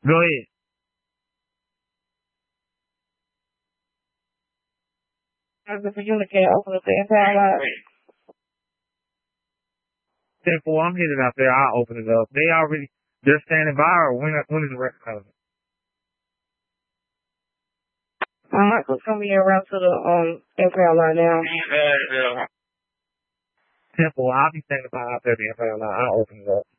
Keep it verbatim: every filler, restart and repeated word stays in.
Go ahead. If you look at open up the entire lot. Temple, I'm headed out there. I'll open it up. They already, they're standing by, or when, when is the record coming? I'm not going to come here around to the um entire lot now. Temple, I'll be standing by out there the entire lot. I'll open it up.